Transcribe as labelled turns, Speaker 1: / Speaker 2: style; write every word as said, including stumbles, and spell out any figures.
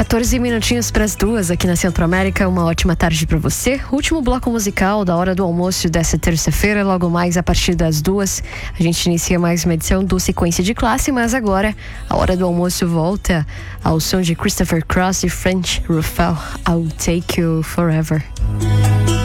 Speaker 1: quatorze minutinhos para as duas aqui na Centro América. Uma ótima tarde para você. Último bloco musical da hora do almoço dessa terça-feira. Logo mais a partir das duas a gente inicia mais uma edição do Sequência de Classe. Mas agora a hora do almoço volta ao som de Christopher Cross e French Ruffalo. I'll Take You Forever.